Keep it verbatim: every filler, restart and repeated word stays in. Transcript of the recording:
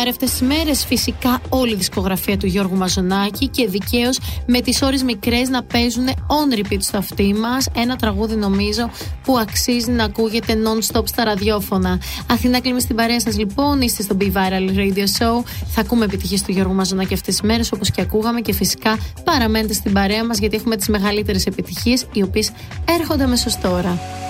πάρει αυτές τις μέρες? Φυσικά όλη η δισκογραφία του Γιώργου Μαζονάκη και δικαίως με τις ώρες μικρές να παίζουν on repeat στο αυτί μας. Ένα τραγούδι νομίζω που αξίζει να ακούγεται non-stop στα ραδιόφωνα. Αθηνά Κλίμη στην παρέα σας λοιπόν, είστε στο Be Viral Radio Show. Θα ακούμε επιτυχίες του Γιώργου Μαζονάκη αυτές τις μέρες όπως και ακούγαμε και φυσικά παραμένετε στην παρέα μας γιατί έχουμε τις μεγαλύτερες επιτυχίες οι οποίες έρχονται αμέσως τώρα.